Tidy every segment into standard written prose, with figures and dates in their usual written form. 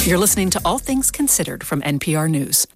You're listening to All Things Considered from NPR News.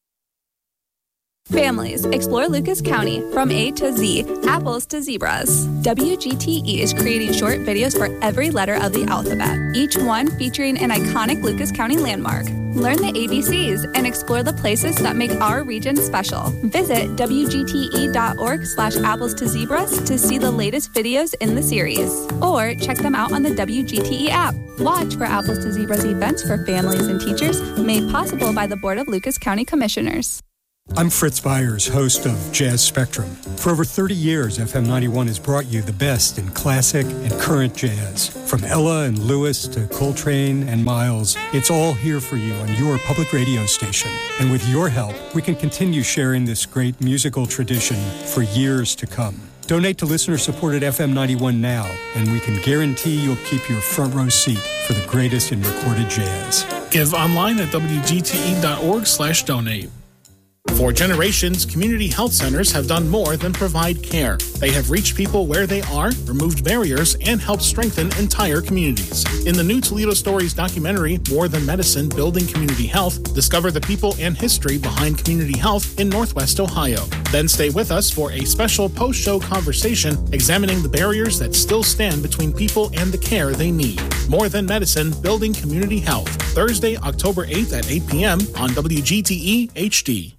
Families, explore Lucas County from A to Z, apples to zebras. WGTE is creating short videos for every letter of the alphabet, each one featuring an iconic Lucas County landmark. Learn the ABCs and explore the places that make our region special. Visit WGTE.org/apples to zebras to see the latest videos in the series. Or check them out on the WGTE app. Watch for Apples to Zebras events for families and teachers, made possible by the Board of Lucas County Commissioners. I'm Fritz Byers, host of Jazz Spectrum. For over 30 years, FM 91 has brought you the best in classic and current jazz. From Ella and Lewis to Coltrane and Miles, it's all here for you on your public radio station. And with your help, we can continue sharing this great musical tradition for years to come. Donate to listener-supported FM 91 now, and we can guarantee you'll keep your front row seat for the greatest in recorded jazz. Give online at WGTE.org/donate. For generations, community health centers have done more than provide care. They have reached people where they are, removed barriers, and helped strengthen entire communities. In the new Toledo Stories documentary, More Than Medicine, Building Community Health, discover the people and history behind community health in Northwest Ohio. Then stay with us for a special post-show conversation examining the barriers that still stand between people and the care they need. More Than Medicine, Building Community Health, Thursday, October 8th at 8 p.m. on WGTE HD.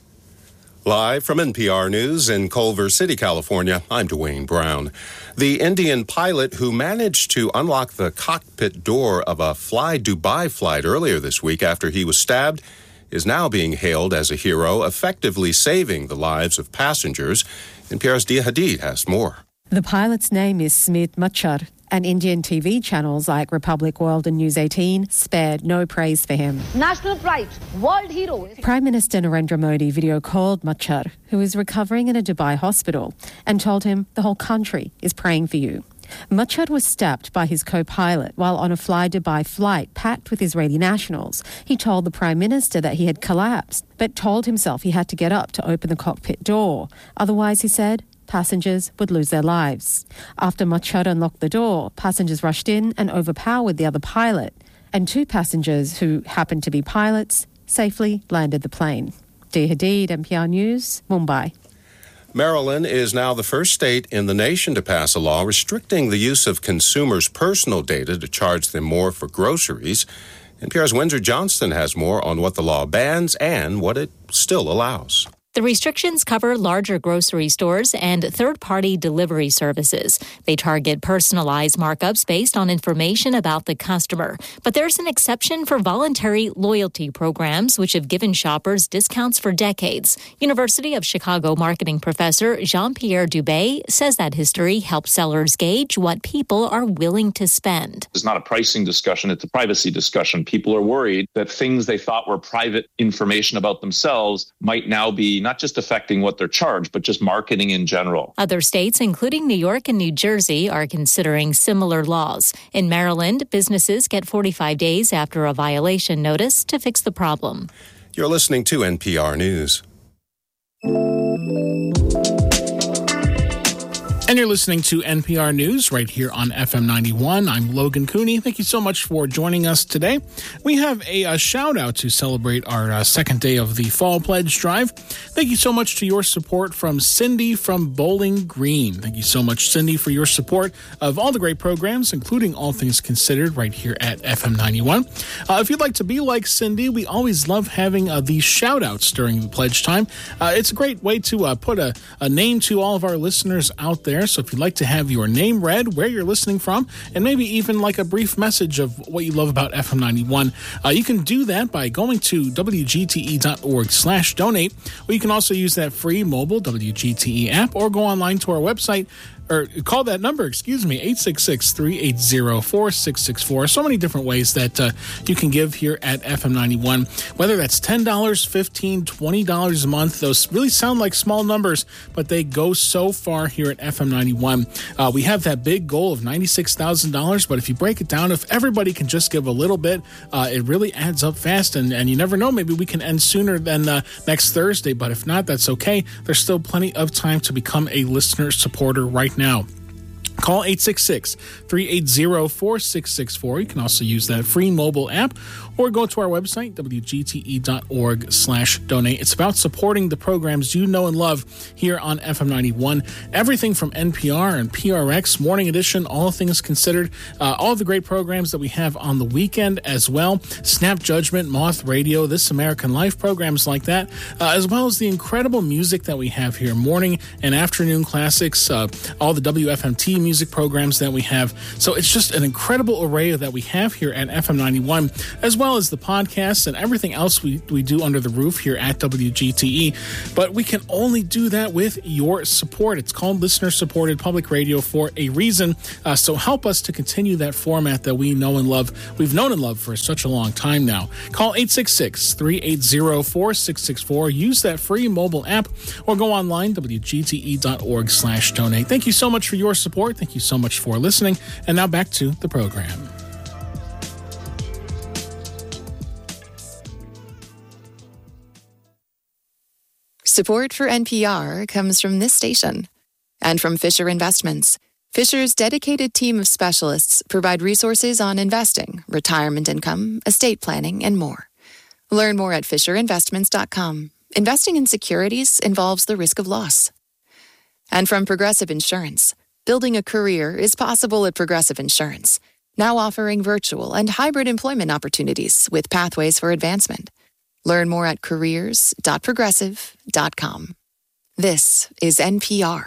Live from NPR News in Culver City, California, I'm Dwayne Brown. The Indian pilot who managed to unlock the cockpit door of a Fly Dubai flight earlier this week after he was stabbed is now being hailed as a hero, effectively saving the lives of passengers. NPR's Dia Hadid has more. The pilot's name is Smit Machar, and Indian TV channels like Republic World and News 18 spared no praise for him. National pride, world hero. Prime Minister Narendra Modi video called Machar, who is recovering in a Dubai hospital, and told him the whole country is praying for you. Machar was stabbed by his co-pilot while on a Fly Dubai flight packed with Israeli nationals. He told the Prime Minister that he had collapsed, but told himself he had to get up to open the cockpit door. Otherwise, he said, passengers would lose their lives. After Machar unlocked the door, passengers rushed in and overpowered the other pilot, and two passengers who happened to be pilots safely landed the plane. Dia Hadid, NPR News, Mumbai. Maryland is now the first state in the nation to pass a law restricting the use of consumers' personal data to charge them more for groceries. NPR's Windsor Johnston has more on what the law bans and what it still allows. The restrictions cover larger grocery stores and third-party delivery services. They target personalized markups based on information about the customer. But there's an exception for voluntary loyalty programs, which have given shoppers discounts for decades. University of Chicago marketing professor Jean-Pierre Dubé says that history helps sellers gauge what people are willing to spend. It's not a pricing discussion, it's a privacy discussion. People are worried that things they thought were private information about themselves might now be not just affecting what they're charged, but just marketing in general. Other states, including New York and New Jersey, are considering similar laws. In Maryland, businesses get 45 days after a violation notice to fix the problem. You're listening to NPR News. And you're listening to NPR News right here on FM 91. I'm Logan Cooney. Thank you so much for joining us today. We have a shout out to celebrate our second day of the Fall Pledge Drive. Thank you so much to your support from Cindy from Bowling Green. Thank you so much, Cindy, for your support of all the great programs, including All Things Considered right here at FM 91. If you'd like to be like Cindy, we always love having these shout outs during the pledge time. It's a great way to put a name to all of our listeners out there. So if you'd like to have your name read, where you're listening from, and maybe even like a brief message of what you love about FM 91, you can do that by going to WGTE.org/donate, or you can also use that free mobile WGTE app, or go online to our website, or call that number, 866-380-4664. So many different ways that you can give here at FM 91, whether that's $10, $15, $20 a month. Those really sound like small numbers, but they go so far here at FM 91. We have that big goal of $96,000, but if you break it down, if everybody can just give a little bit, it really adds up fast, and you never know, maybe we can end sooner than next Thursday, but if not, that's okay. There's still plenty of time to become a listener supporter right now. Call 866-380-4664. You can also use that free mobile app or go to our website, wgte.org/donate. It's about supporting the programs you know and love here on FM 91. Everything from NPR and PRX, Morning Edition, All Things Considered, all the great programs that we have on the weekend as well. Snap Judgment, Moth Radio, This American Life, programs like that, as well as the incredible music that we have here. Morning and afternoon classics, all the WFMT music programs that we have. So it's just an incredible array that we have here at FM 91, as well as the podcasts and everything else we do under the roof here at WGTE. But we can only do that with your support. It's called listener-supported public radio for a reason. So help us to continue that format that we know and love. We've known and loved for such a long time now. Call 866-380-4664. Use that free mobile app or go online, wgte.org/donate. Thank you so much for your support. Thank you so much for listening. And now back to the program. Support for NPR comes from this station and from Fisher Investments. Fisher's dedicated team of specialists provide resources on investing, retirement income, estate planning, and more. Learn more at FisherInvestments.com. Investing in securities involves the risk of loss. And from Progressive Insurance. Building a career is possible at Progressive Insurance, now offering virtual and hybrid employment opportunities with pathways for advancement. Learn more at careers.progressive.com. This is NPR.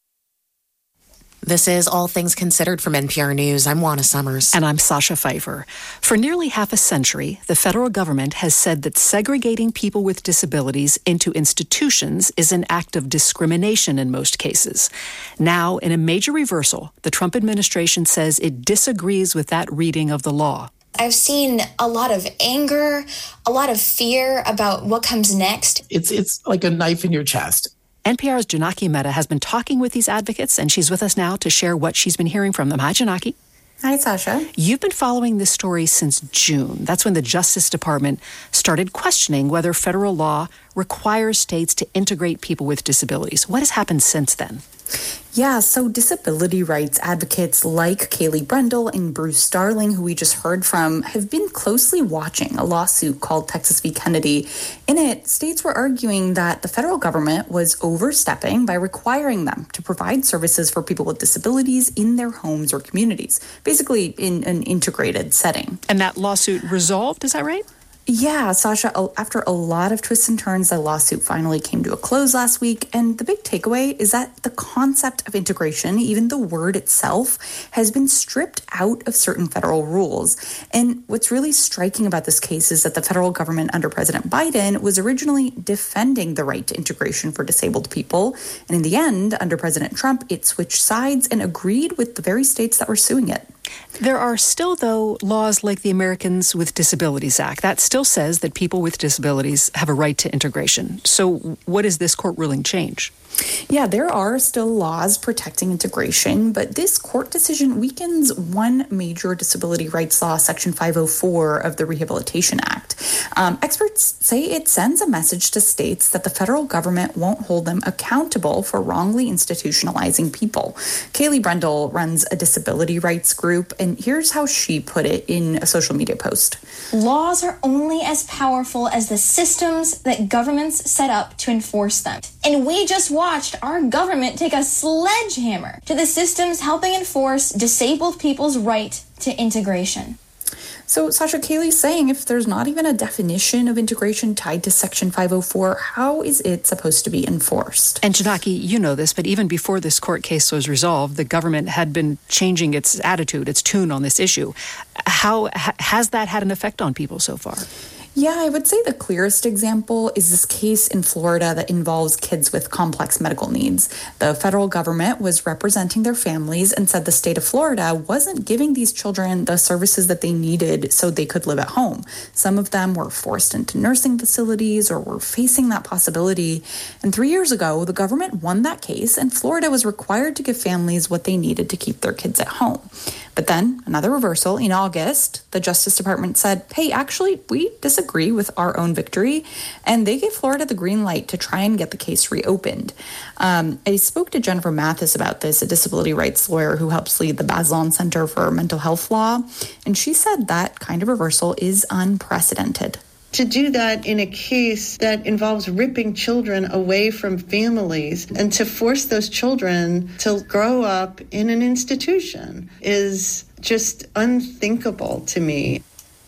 This is All Things Considered from NPR News. I'm Juana Summers. And I'm Sasha Pfeiffer. For nearly half a century, the federal government has said that segregating people with disabilities into institutions is an act of discrimination in most cases. Now, in a major reversal, the Trump administration says it disagrees with that reading of the law. I've seen a lot of anger, a lot of fear about what comes next. It's like a knife in your chest. NPR's Janaki Mehta has been talking with these advocates, and she's with us now to share what she's been hearing from them. Hi, Janaki. Hi, Sasha. You've been following this story since June. That's when the Justice Department started questioning whether federal law requires states to integrate people with disabilities. What has happened since then? Yeah, so disability rights advocates like Kaylee Brendel and Bruce Starling, who we just heard from, have been closely watching a lawsuit called Texas v. Kennedy. In it, states were arguing that the federal government was overstepping by requiring them to provide services for people with disabilities in their homes or communities, basically in an integrated setting. And that lawsuit resolved, is that right? Yeah, Sasha, after a lot of twists and turns, the lawsuit finally came to a close last week. And the big takeaway is that the concept of integration, even the word itself, has been stripped out of certain federal rules. And what's really striking about this case is that the federal government under President Biden was originally defending the right to integration for disabled people. And in the end, under President Trump, it switched sides and agreed with the very states that were suing it. There are still, though, laws like the Americans with Disabilities Act. That still says that people with disabilities have a right to integration. So what does this court ruling change? Yeah, there are still laws protecting integration, but this court decision weakens one major disability rights law, Section 504 of the Rehabilitation Act. Experts say it sends a message to states that the federal government won't hold them accountable for wrongly institutionalizing people. Kaylee Brendel runs a disability rights group, and here's how she put it in a social media post. Laws are only as powerful as the systems that governments set up to enforce them. And we just watched our government take a sledgehammer to the systems helping enforce disabled people's right to integration. So, Sasha, Kaylee's saying if there's not even a definition of integration tied to Section 504, how is it supposed to be enforced? And Janaki, you know this, but even before this court case was resolved, the government had been changing its attitude, its tune on this issue. How has that had an effect on people so far? Yeah, I would say the clearest example is this case in Florida that involves kids with complex medical needs. The federal government was representing their families and said the state of Florida wasn't giving these children the services that they needed so they could live at home. Some of them were forced into nursing facilities or were facing that possibility. And 3 years ago, the government won that case, and Florida was required to give families what they needed to keep their kids at home. But then another reversal in August. The Justice Department said, hey, actually, we disagree with our own victory. And they gave Florida the green light to try and get the case reopened. I spoke to Jennifer Mathis about this, a disability rights lawyer who helps lead the Bazelon Center for Mental Health Law. And she said that kind of reversal is unprecedented. To do that in a case that involves ripping children away from families and to force those children to grow up in an institution is just unthinkable to me.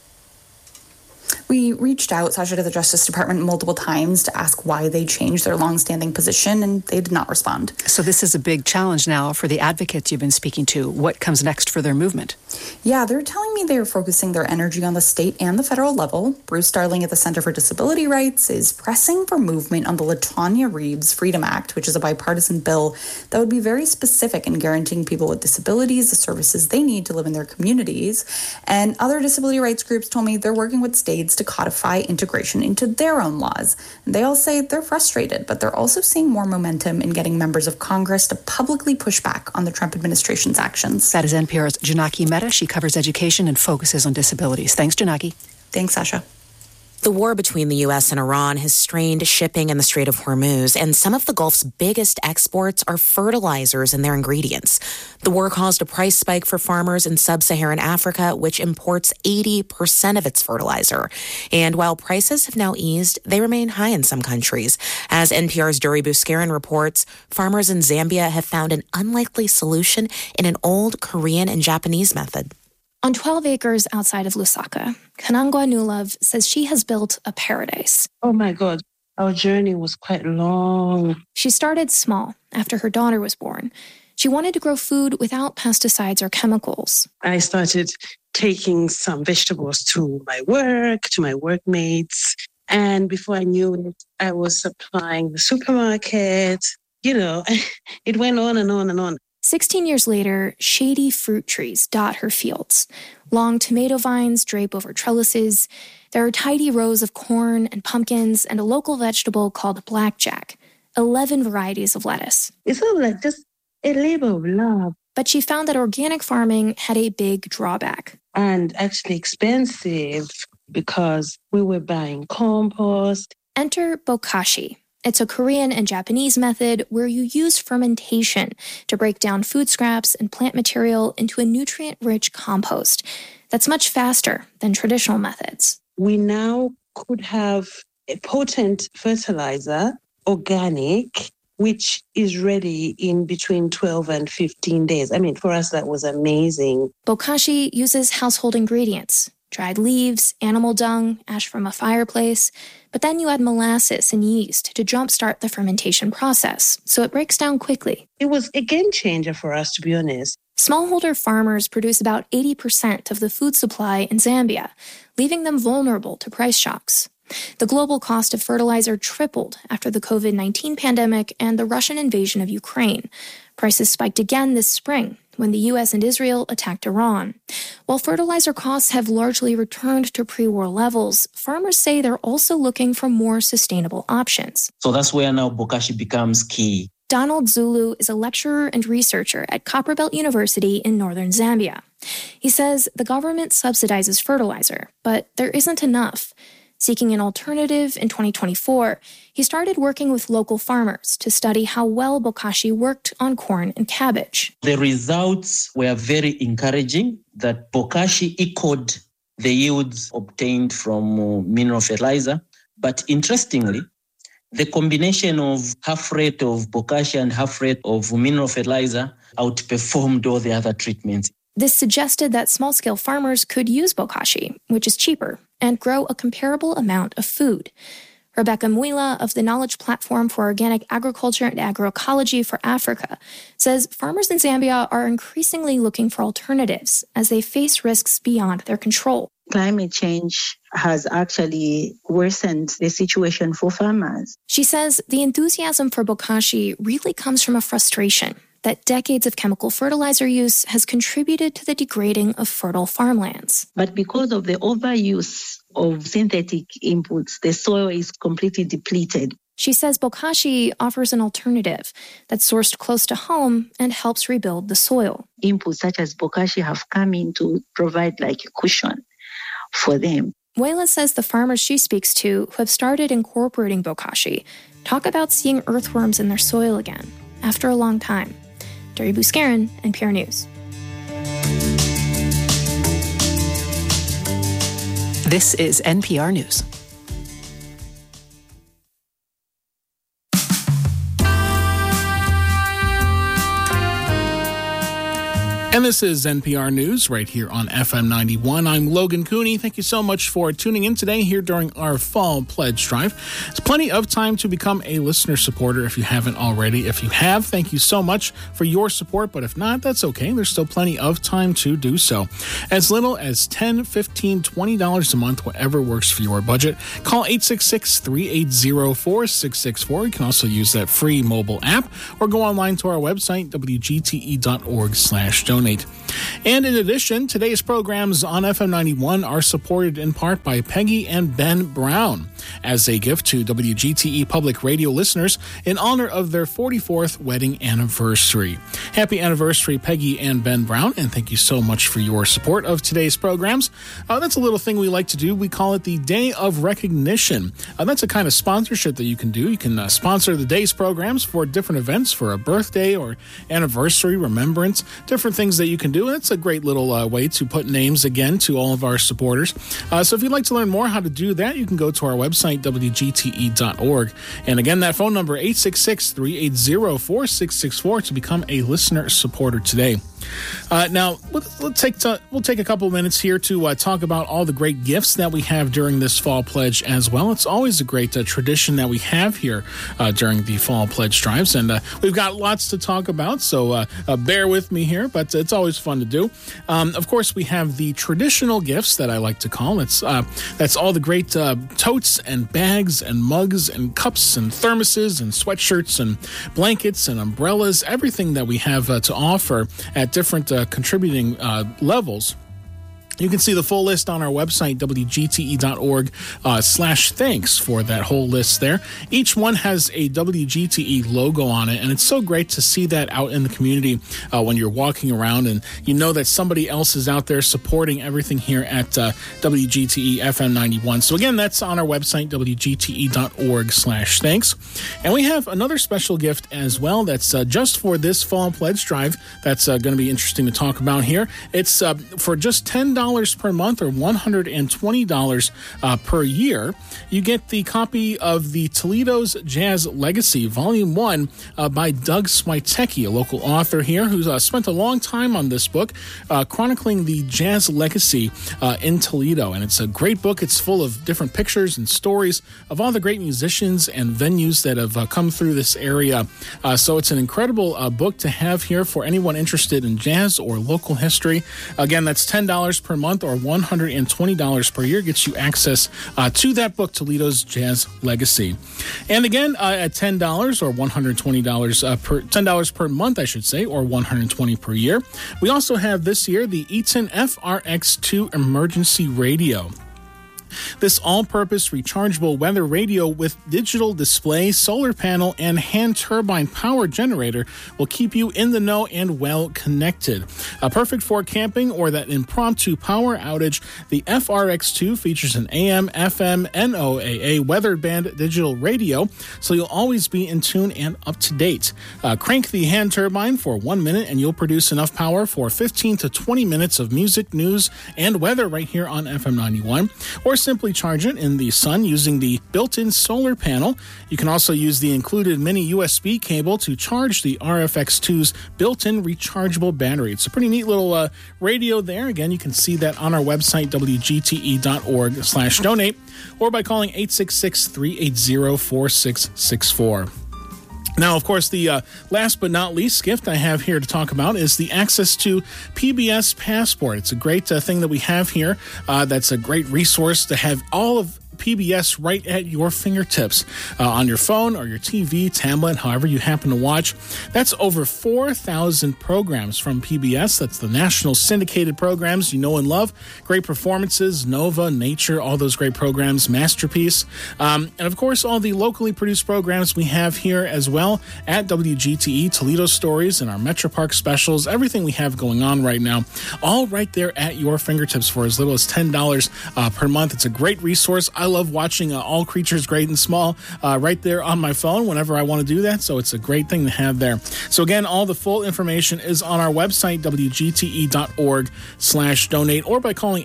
We reached out, Sasha, to the Justice Department multiple times to ask why they changed their longstanding position, and they did not respond. So this is a big challenge now for the advocates you've been speaking to. What comes next for their movement? Yeah, they're telling me they're focusing their energy on the state and the federal level. Bruce Starling at the Center for Disability Rights is pressing for movement on the LaTonya Reeves Freedom Act, which is a bipartisan bill that would be very specific in guaranteeing people with disabilities the services they need to live in their communities. And other disability rights groups told me they're working with states to codify integration into their own laws. And they all say they're frustrated, but they're also seeing more momentum in getting members of Congress to publicly push back on the Trump administration's actions. That is NPR's Janaki Mehta. She covers education and focuses on disabilities. Thanks, Janaki. Thanks, Sasha. The war between the U.S. and Iran has strained shipping in the Strait of Hormuz, and some of the Gulf's biggest exports are fertilizers and their ingredients. The war caused a price spike for farmers in sub-Saharan Africa, which imports 80% of its fertilizer. And while prices have now eased, they remain high in some countries. As NPR's Duri Buskaran reports, farmers in Zambia have found an unlikely solution in an old Korean and Japanese method. On 12 acres outside of Lusaka, Kanangwa Nulove says she has built a paradise. Oh my God, our journey was quite long. She started small after her daughter was born. She wanted to grow food without pesticides or chemicals. I started taking some vegetables to my work, to my workmates. And before I knew it, I was supplying the supermarket. You know, it went on and on and on. 16 years later, shady fruit trees dot her fields. Long tomato vines drape over trellises. There are tidy rows of corn and pumpkins and a local vegetable called blackjack. 11 varieties of lettuce. It's sort of like just a labor of love. But she found that organic farming had a big drawback. And actually expensive because we were buying compost. Enter bokashi. It's a Korean and Japanese method where you use fermentation to break down food scraps and plant material into a nutrient-rich compost that's much faster than traditional methods. We now could have a potent fertilizer, organic, which is ready in between 12 and 15 days. I mean, for us, that was amazing. Bokashi uses household ingredients. Dried leaves, animal dung, ash from a fireplace. But then you add molasses and yeast to jumpstart the fermentation process, so it breaks down quickly. It was a game changer for us, to be honest. Smallholder farmers produce about 80% of the food supply in Zambia, leaving them vulnerable to price shocks. The global cost of fertilizer tripled after the COVID-19 pandemic and the Russian invasion of Ukraine. Prices spiked again this spring when the U.S. and Israel attacked Iran. While fertilizer costs have largely returned to pre-war levels, farmers say they're also looking for more sustainable options. So that's where now bokashi becomes key. Donald Zulu is a lecturer and researcher at Copperbelt University in northern Zambia. He says the government subsidizes fertilizer, but there isn't enough. Seeking an alternative in 2024, he started working with local farmers to study how well bokashi worked on corn and cabbage. The results were very encouraging that bokashi echoed the yields obtained from mineral fertilizer. But interestingly, the combination of half rate of bokashi and half rate of mineral fertilizer outperformed all the other treatments. This suggested that small-scale farmers could use bokashi, which is cheaper, and grow a comparable amount of food. Rebecca Mwila of the Knowledge Platform for Organic Agriculture and Agroecology for Africa says farmers in Zambia are increasingly looking for alternatives as they face risks beyond their control. Climate change has actually worsened the situation for farmers. She says the enthusiasm for bokashi really comes from a frustration that decades of chemical fertilizer use has contributed to the degrading of fertile farmlands. But because of the overuse of synthetic inputs, the soil is completely depleted. She says bokashi offers an alternative that's sourced close to home and helps rebuild the soil. Inputs such as bokashi have come in to provide like a cushion for them. Wayla says the farmers she speaks to who have started incorporating bokashi talk about seeing earthworms in their soil again after a long time. Duri Buskaran, NPR News. This is NPR News. And this is NPR News right here on FM 91. I'm Logan Cooney. Thank you so much for tuning in today here during our Fall Pledge Drive. It's plenty of time to become a listener supporter if you haven't already. If you have, thank you so much for your support. But if not, that's okay. There's still plenty of time to do so. As little as $10, $15, $20 a month, whatever works for your budget. Call 866-380-4664. You can also use that free mobile app or go online to our website, wgte.org/donate. And in addition, today's programs on FM 91 are supported in part by Peggy and Ben Brown as a gift to WGTE Public Radio listeners in honor of their 44th wedding anniversary. Happy anniversary, Peggy and Ben Brown, and thank you so much for your support of today's programs. That's a little thing we like to do. We call it the Day of Recognition. That's a kind of sponsorship that you can do. You can sponsor the day's programs for different events, for a birthday or anniversary, remembrance, different things that you can do. And it's a great little way to put names again to all of our supporters. So if you'd like to learn more how to do that, you can go to our website, WGTE.org. And again, that phone number, 866-380-4664 to become a listener supporter today. Now, we'll take a couple minutes here to talk about all the great gifts that we have during this Fall Pledge as well. It's always a great tradition that we have here during the Fall Pledge Drives, and we've got lots to talk about, so bear with me here, but it's always fun to do. Of course, we have the traditional gifts that I like to call. That's all the great totes and bags and mugs and cups and thermoses and sweatshirts and blankets and umbrellas, everything that we have to offer at different contributing levels. You can see the full list on our website, WGTE.org/thanks for that whole list there. Each one has a WGTE logo on it, and it's so great to see that out in the community when you're walking around and you know that somebody else is out there supporting everything here at WGTE FM 91. So again, that's on our website, WGTE.org/thanks. And we have another special gift as well that's just for this Fall Pledge Drive that's going to be interesting to talk about here. It's for just $10 per month or $120 per year. You get the copy of the Toledo's Jazz Legacy, Volume 1 by Doug Swietecki, a local author here who's spent a long time on this book, chronicling the jazz legacy in Toledo. And it's a great book. It's full of different pictures and stories of all the great musicians and venues that have come through this area. So it's an incredible book to have here for anyone interested in jazz or local history. Again, that's $10 per month or $120 per year gets you access to that book, Toledo's Jazz Legacy. And again, at $10 or $10 per month, I should say, or $120 per year. We also have this year the Eaton FRX2 Emergency Radio. This all-purpose rechargeable weather radio with digital display, solar panel, and hand turbine power generator will keep you in the know and well connected. Perfect for camping or that impromptu power outage, the FRX2 features an AM, FM, NOAA weather band digital radio, so you'll always be in tune and up to date. Crank the hand turbine for 1 minute and you'll produce enough power for 15 to 20 minutes of music, news, and weather right here on FM 91. Or simply charge it in the sun using the built-in solar panel. You can also use the included mini USB cable to charge the RFX2's built-in rechargeable battery. It's a pretty neat little radio there. Again, you can see that on our website, WGTE.org/donate, or by calling 866-380-4664. Now, of course, the last but not least gift I have here to talk about is the access to PBS Passport. It's a great thing that we have here. That's a great resource to have all of PBS right at your fingertips on your phone or your TV, tablet, however you happen to watch. That's over 4,000 programs from PBS. That's the national syndicated programs you know and love. Great performances, Nova, Nature, all those great programs, Masterpiece. And of course, all the locally produced programs we have here as well at WGTE, Toledo Stories and our Metro Park specials, everything we have going on right now, all right there at your fingertips for as little as $10 per month. It's a great resource. I love watching All Creatures Great and Small right there on my phone whenever I want to do that, so it's a great thing to have there. So again, all the full information is on our website, wgte.org/donate, or by calling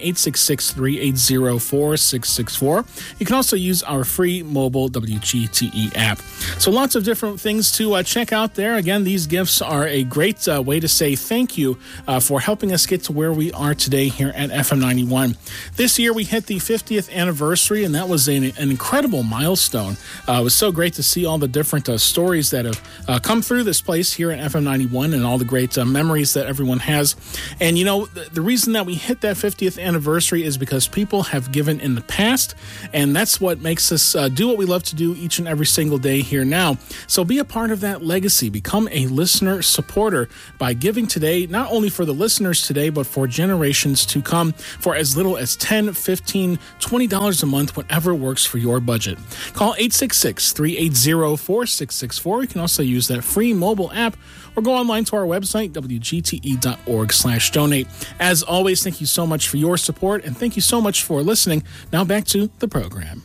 866-380-4664. You can also use our free mobile WGTE app. So lots of different things to check out there. Again, these gifts are a great way to say thank you for helping us get to where we are today here at FM 91. This year we hit the 50th anniversary, and that was an incredible milestone. It was so great to see all the different stories that have come through this place here at FM 91 and all the great memories that everyone has. And you know, the reason that we hit that 50th anniversary is because people have given in the past, and that's what makes us do what we love to do each and every single day here now. So be a part of that legacy. Become a listener supporter by giving today, not only for the listeners today, but for generations to come, for as little as $10, $15, $20 a month, whatever works for your budget. Call 866-380-4664. You can also use that free mobile app or go online to our website, wgte.org/donate. As always, thank you so much for your support, and thank you so much for listening. Now back to the program.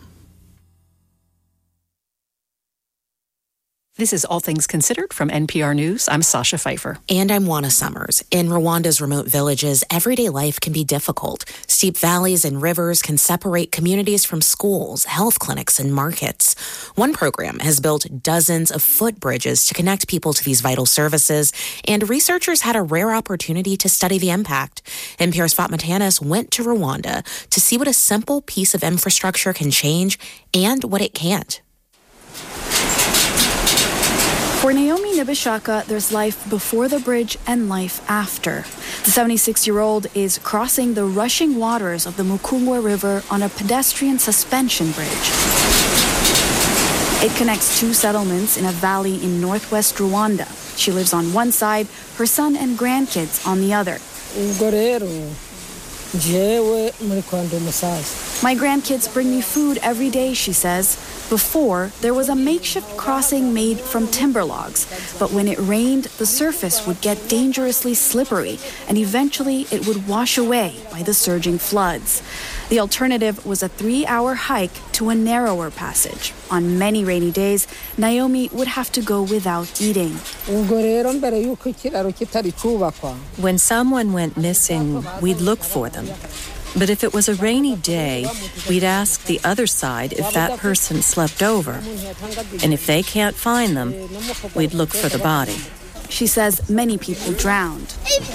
This is All Things Considered from NPR News. I'm Sasha Pfeiffer. And I'm Juana Summers. In Rwanda's remote villages, everyday life can be difficult. Steep valleys and rivers can separate communities from schools, health clinics, and markets. One program has built dozens of footbridges to connect people to these vital services, and researchers had a rare opportunity to study the impact. NPR's Fatma Tanis went to Rwanda to see what a simple piece of infrastructure can change and what it can't. For Naomi Nibishaka, there's life before the bridge and life after. The 76-year-old is crossing the rushing waters of the Mukungwa River on a pedestrian suspension bridge. It connects two settlements in a valley in northwest Rwanda. She lives on one side, her son and grandkids on the other. My grandkids bring me food every day, she says. Before, there was a makeshift crossing made from timber logs, but when it rained, the surface would get dangerously slippery, and eventually it would wash away by the surging floods. The alternative was a 3-hour hike to a narrower passage. On many rainy days, Naomi would have to go without eating. When someone went missing, we'd look for them. But if it was a rainy day, we'd ask the other side if that person slept over. And if they can't find them, we'd look for the body. She says many people drowned.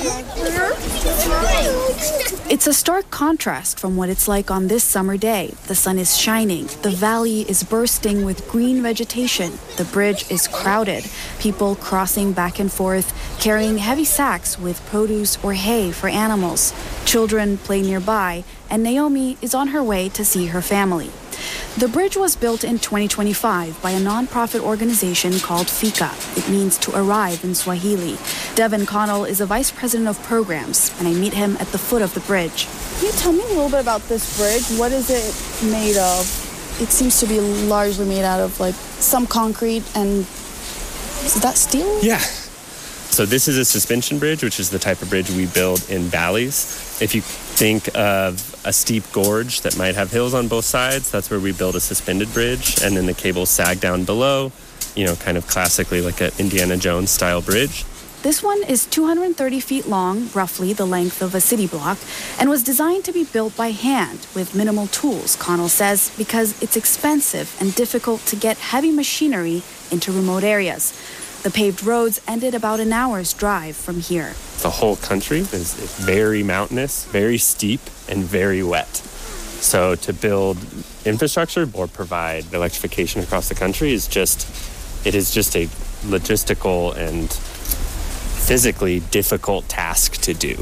It's a stark contrast from what it's like on this summer day. The sun is shining. The valley is bursting with green vegetation. The bridge is crowded. People crossing back and forth, carrying heavy sacks with produce or hay for animals. Children play nearby, and Naomi is on her way to see her family. The bridge was built in 2025 by a nonprofit organization called Fika. It means to arrive in Swahili. Devin Connell is a vice president of programs, and I meet him at the foot of the bridge. Can you tell me a little bit about this bridge? What is it made of? It seems to be largely made out of some concrete, and is that steel? Yeah. So this is a suspension bridge, which is the type of bridge we build in valleys. If you think of a steep gorge that might have hills on both sides, that's where we build a suspended bridge, and then the cables sag down below, kind of classically like an Indiana Jones style bridge. This one is 230 feet long, roughly the length of a city block, and was designed to be built by hand with minimal tools, Connell says, because it's expensive and difficult to get heavy machinery into remote areas. The paved roads ended about an hour's drive from here. The whole country is very mountainous, very steep, and very wet. So to build infrastructure or provide electrification across the country is just a logistical and physically difficult task to do.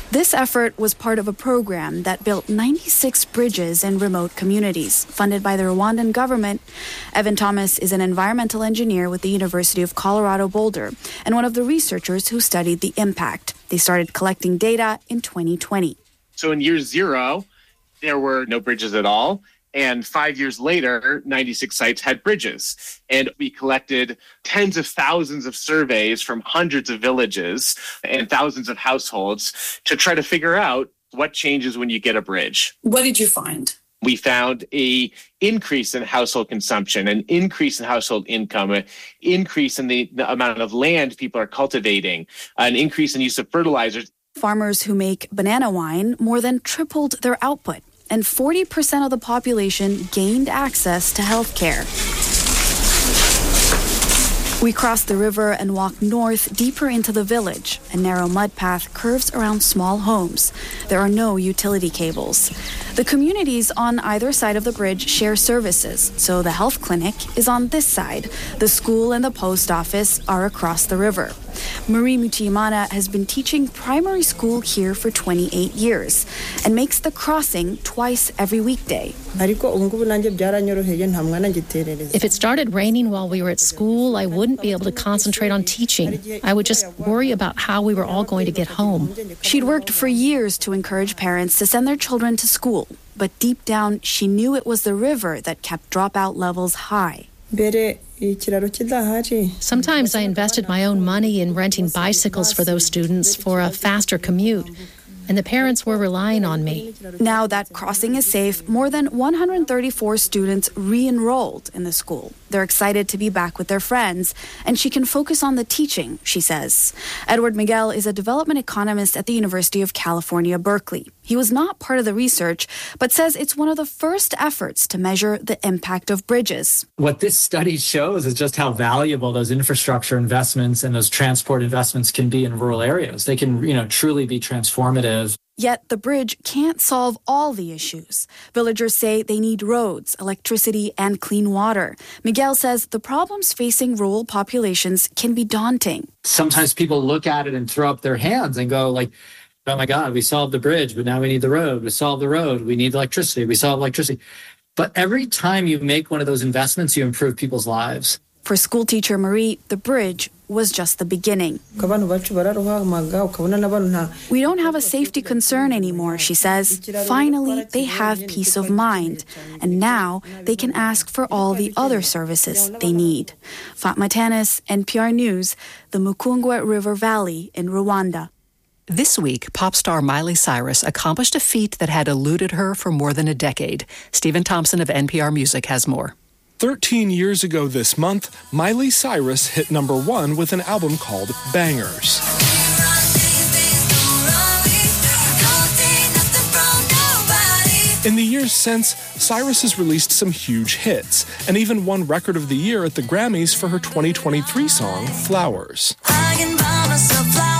This effort was part of a program that built 96 bridges in remote communities, funded by the Rwandan government. Evan Thomas is an environmental engineer with the University of Colorado Boulder and one of the researchers who studied the impact. They started collecting data in 2020. So in year 0, there were no bridges at all. And 5 years later, 96 sites had bridges. And we collected tens of thousands of surveys from hundreds of villages and thousands of households to try to figure out what changes when you get a bridge. What did you find? We found an increase in household consumption, an increase in household income, an increase in the amount of land people are cultivating, an increase in use of fertilizers. Farmers who make banana wine more than tripled their output, and 40% of the population gained access to health care. We cross the river and walk north deeper into the village. A narrow mud path curves around small homes. There are no utility cables. The communities on either side of the bridge share services, so the health clinic is on this side. The school and the post office are across the river. Marie Mutiimana has been teaching primary school here for 28 years and makes the crossing twice every weekday. If it started raining while we were at school, I wouldn't be able to concentrate on teaching. I would just worry about how we were all going to get home. She'd worked for years to encourage parents to send their children to school, but deep down, she knew it was the river that kept dropout levels high. Sometimes I invested my own money in renting bicycles for those students for a faster commute, and the parents were relying on me. Now that crossing is safe, more than 134 students re-enrolled in the school. They're excited to be back with their friends, and she can focus on the teaching, she says. Edward Miguel is a development economist at the University of California, Berkeley. He was not part of the research, but says it's one of the first efforts to measure the impact of bridges. What this study shows is just how valuable those infrastructure investments and those transport investments can be in rural areas. They can, truly be transformative. Yet the bridge can't solve all the issues. Villagers say they need roads, electricity, and clean water. Miguel says the problems facing rural populations can be daunting. Sometimes people look at it and throw up their hands and go like, oh my God, we solved the bridge, but now we need the road. We solved the road. We need electricity. We solved electricity. But every time you make one of those investments, you improve people's lives. For school teacher Marie, the bridge was just the beginning. We don't have a safety concern anymore, she says. Finally, they have peace of mind. And now they can ask for all the other services they need. Fatma Tanis, NPR News, the Mukungwa River Valley in Rwanda. This week, pop star Miley Cyrus accomplished a feat that had eluded her for more than a decade. Stephen Thompson of NPR Music has more. 13 years ago this month, Miley Cyrus hit #1 with an album called Bangers. In the years since, Cyrus has released some huge hits, and even won Record of the Year at the Grammys for her 2023 song, Flowers. I can buy myself flowers.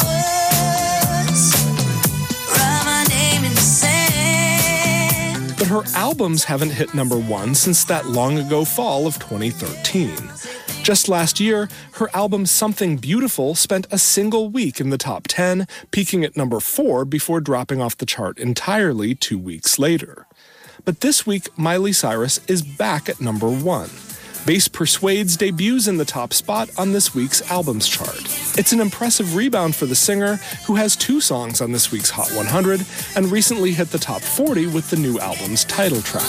But her albums haven't hit #1 since that long-ago fall of 2013. Just last year, her album Something Beautiful spent a single week in the top 10, peaking at #4 before dropping off the chart entirely 2 weeks later. But this week, Miley Cyrus is back at #1. Bass Persuades debuts in the top spot on this week's albums chart. It's an impressive rebound for the singer, who has 2 songs on this week's Hot 100 and recently hit the top 40 with the new album's title track.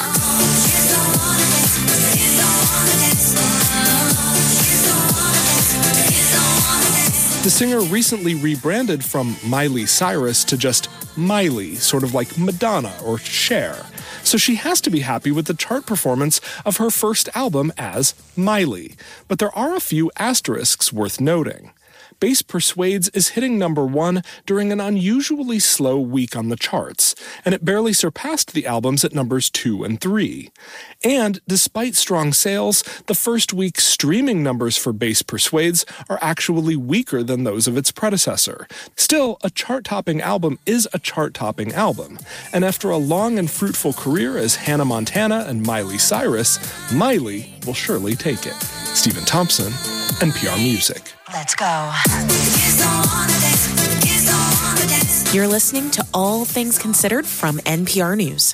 The singer recently rebranded from Miley Cyrus to just Miley, sort of like Madonna or Cher. So she has to be happy with the chart performance of her first album as Miley. But there are a few asterisks worth noting. Bass Persuades is hitting #1 during an unusually slow week on the charts, and it barely surpassed the albums at numbers 2 and 3. And despite strong sales, the first week's streaming numbers for Bass Persuades are actually weaker than those of its predecessor. Still, a chart-topping album is a chart-topping album, and after a long and fruitful career as Hannah Montana and Miley Cyrus, Miley will surely take it. Stephen Thompson, NPR Music. Let's go. You're listening to All Things Considered from NPR News.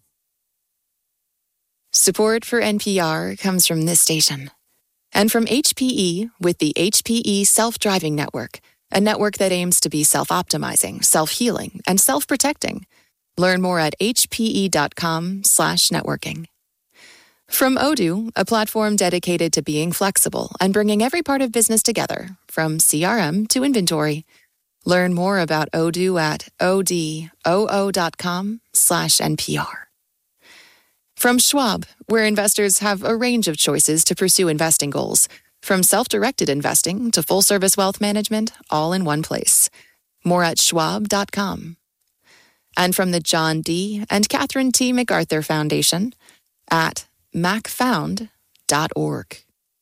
Support for NPR comes from this station and from HPE with the HPE Self-Driving Network, a network that aims to be self-optimizing, self-healing, and self-protecting. Learn more at hpe.com/networking. From Odoo, a platform dedicated to being flexible and bringing every part of business together, from CRM to inventory. Learn more about Odoo at odoo.com/NPR. From Schwab, where investors have a range of choices to pursue investing goals, from self-directed investing to full-service wealth management, all in one place. More at schwab.com. And from the John D. and Catherine T. MacArthur Foundation at macfound.org.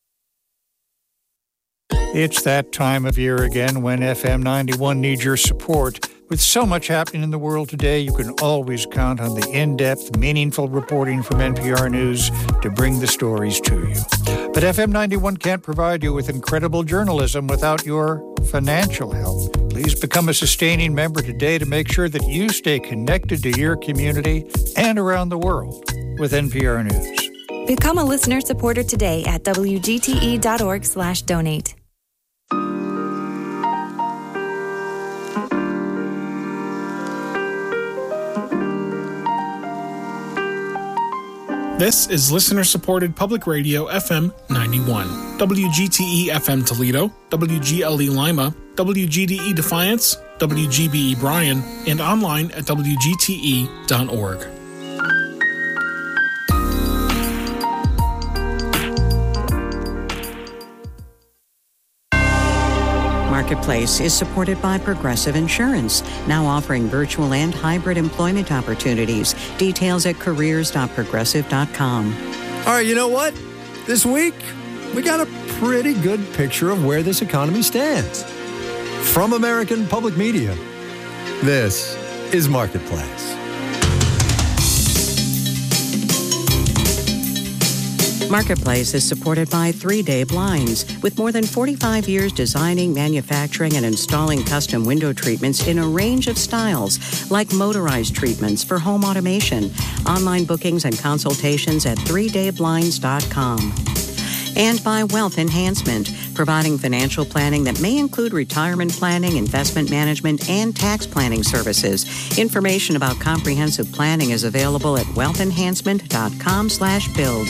It's that time of year again when FM 91 needs your support. With so much happening in the world today, you can always count on the in-depth, meaningful reporting from NPR News to bring the stories to you. But FM 91 can't provide you with incredible journalism without your financial help. Please become a sustaining member today to make sure that you stay connected to your community and around the world with NPR News. Become a listener supporter today at WGTE.org/donate. This is listener-supported public radio FM 91. WGTE FM Toledo, WGLE Lima, WGDE Defiance, WGBE Bryan, and online at WGTE.org. Marketplace is supported by Progressive Insurance, now offering virtual and hybrid employment opportunities. Details at careers.progressive.com. All right, you know what? This week, we got a pretty good picture of where this economy stands. From American Public Media, this is Marketplace. Marketplace is supported by 3 Day Blinds. With more than 45 years designing, manufacturing, and installing custom window treatments in a range of styles, like motorized treatments for home automation. Online bookings and consultations at 3dayblinds.com. And by Wealth Enhancement, providing financial planning that may include retirement planning, investment management, and tax planning services. Information about comprehensive planning is available at wealthenhancement.com/build.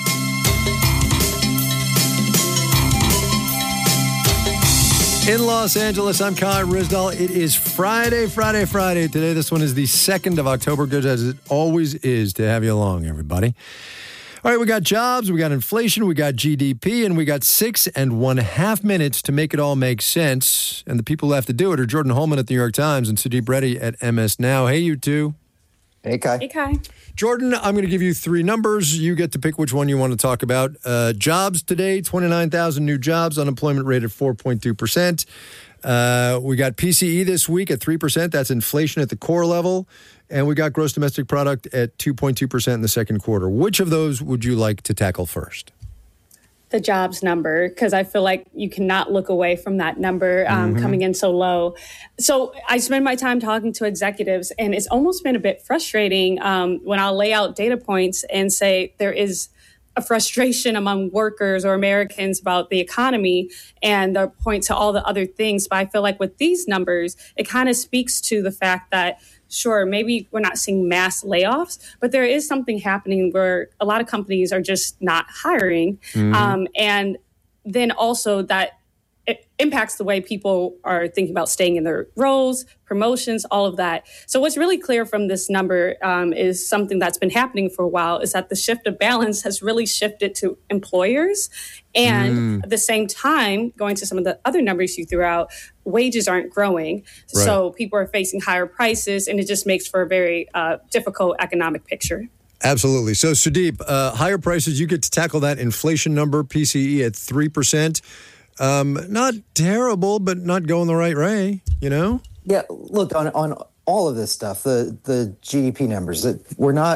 In Los Angeles, I'm Kai Ryssdal. It is Friday. Today, this one is the 2nd of October. Good as it always is to have you along, everybody. All right, we got jobs, we got inflation, we got GDP, and we got 6.5 minutes to make it all make sense. And the people who have to do it are Jordan Holman at the New York Times and Sudeep Reddy at MS Now. Hey, you two. Hey, Kai. Hey, Kai. Jordan, I'm going to give you 3 numbers. You get to pick which one you want to talk about. Jobs today, 29,000 new jobs, unemployment rate at 4.2%. We got PCE this week at 3%. That's inflation at the core level. And we got gross domestic product at 2.2% in the second quarter. Which of those would you like to tackle first? The jobs number, because I feel like you cannot look away from that number coming in so low. So I spend my time talking to executives, and it's almost been a bit frustrating when I'll lay out data points and say there is a frustration among workers or Americans about the economy, and they'll point to all the other things. But I feel like with these numbers, it kind of speaks to the fact that sure, maybe we're not seeing mass layoffs, but there is something happening where a lot of companies are just not hiring. And then also that it impacts the way people are thinking about staying in their roles, promotions, all of that. So what's really clear from this number is something that's been happening for a while, is that the shift of balance has really shifted to employers. And at the same time, going to some of the other numbers you threw out, wages aren't growing. Right. So people are facing higher prices, and it just makes for a very difficult economic picture. Absolutely. So, Sudeep, higher prices, you get to tackle that inflation number, PCE at 3%. Not terrible, but not going the right way, you know? Yeah, look, on all of this stuff, the GDP numbers, we're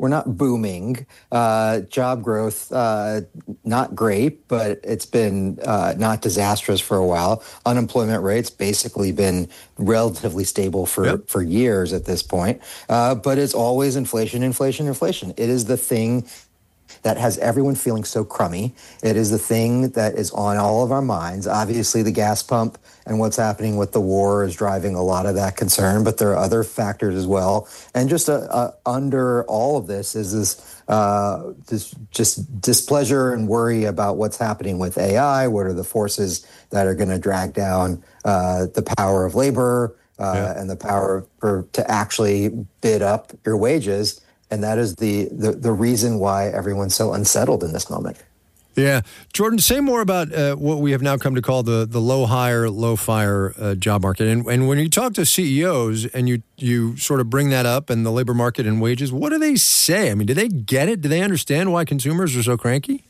we're not booming. Job growth, not great, but it's been not disastrous for a while. Unemployment rates basically been relatively stable for years at this point. But it's always inflation. It is the thing that has everyone feeling so crummy. It is the thing that is on all of our minds. Obviously, the gas pump and what's happening with the war is driving a lot of that concern, but there are other factors as well. And just under all of this is this just displeasure and worry about what's happening with AI. What are the forces that are going to drag down the power of labor and the power to actually bid up your wages? And that is the reason why everyone's so unsettled in this moment. Yeah. Jordan, say more about what we have now come to call the low hire, low fire job market. And when you talk to CEOs and you sort of bring that up and the labor market and wages, what do they say? I mean, do they get it? Do they understand why consumers are so cranky?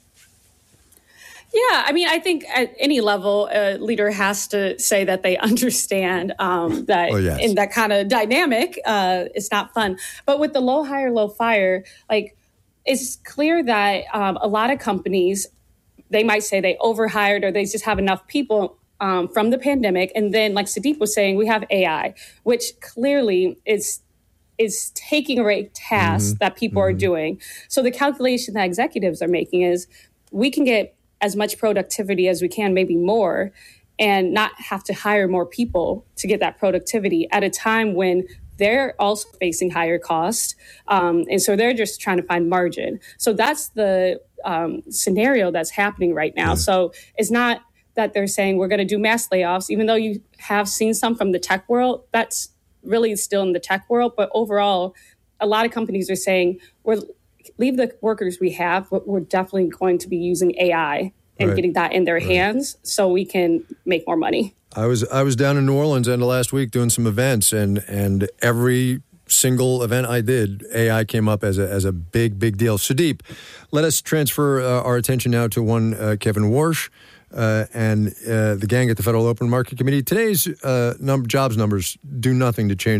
Yeah, I mean, I think at any level, a leader has to say that they understand that in that kind of dynamic, it's not fun. But with the low hire, low fire, like it's clear that a lot of companies, they might say they overhired or they just have enough people from the pandemic. And then, like Sudeep was saying, we have AI, which clearly is taking away tasks that people are doing. So the calculation that executives are making is we can get as much productivity as we can, maybe more, and not have to hire more people to get that productivity at a time when they're also facing higher costs. And so they're just trying to find margin. So that's the scenario that's happening right now. So it's not that they're saying we're going to do mass layoffs, even though you have seen some from the tech world. That's really still in the tech world. But overall, a lot of companies are saying leave the workers we have, but we're definitely going to be using AI and getting that in their hands so we can make more money. I was down in New Orleans end of last week doing some events, and every single event I did, AI came up as a big deal. Sudeep, let us transfer our attention now to one Kevin Warsh and the gang at the Federal Open Market Committee. Today's jobs numbers do nothing to change